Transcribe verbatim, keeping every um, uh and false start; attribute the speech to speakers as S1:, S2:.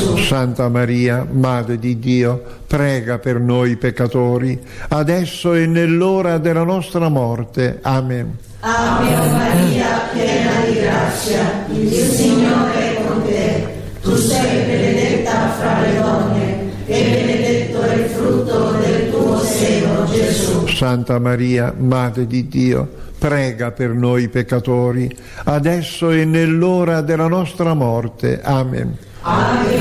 S1: Gesù.
S2: Santa Maria, Madre di Dio, prega per noi peccatori, adesso e nell'ora della nostra morte. Amen.
S1: Ave Maria, piena di grazia, il Signore è con te. Tu sei benedetta fra le donne e benedetto è il frutto del tuo seno, Gesù.
S2: Santa Maria, Madre di Dio, prega per noi peccatori, adesso e nell'ora della nostra morte. Amen.
S1: Ave